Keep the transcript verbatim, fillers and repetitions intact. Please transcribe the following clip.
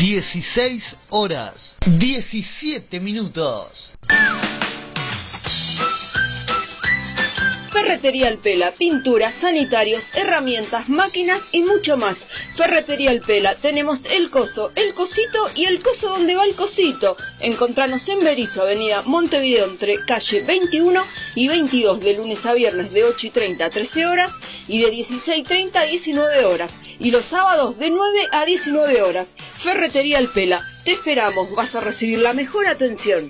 dieciséis horas, diecisiete minutos. Ferretería El Pela, pinturas, sanitarios, herramientas, máquinas y mucho más. Ferretería El Pela, tenemos el coso, el cosito y el coso donde va el cosito. Encontranos en Berisso, avenida Montevideo, entre calle veintiuno y veintidós, de lunes a viernes de ocho y treinta a trece horas y de dieciséis y treinta a diecinueve horas. Y los sábados de nueve a diecinueve horas. Ferretería El Pela, te esperamos, vas a recibir la mejor atención.